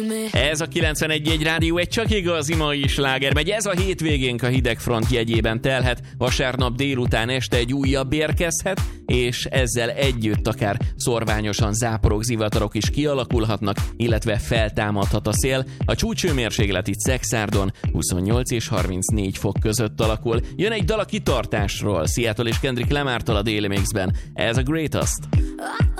Ez a 91.1 Rádió, egy csak igazi mai sláger megy. Ez a hétvégénk a hidegfront jegyében telhet. Vasárnap délután este egy újabb érkezhet, és ezzel együtt akár szorványosan záporok, zivatarok is kialakulhatnak, illetve feltámadhat a szél. A csúcshőmérséklet itt Szekszárdon 28 és 34 fok között alakul. Jön egy dal a kitartásról, Seattle és Kendrick Lamartól a Daily Mixben. Ez a Greatest.